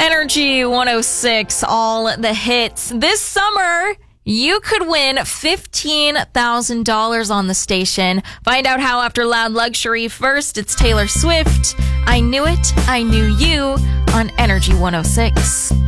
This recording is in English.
Energy 106, all the hits. This summer, you could win $15,000 on the station. Find out how after Loud Luxury. First, it's Taylor Swift. I Knew It, I Knew You on Energy 106.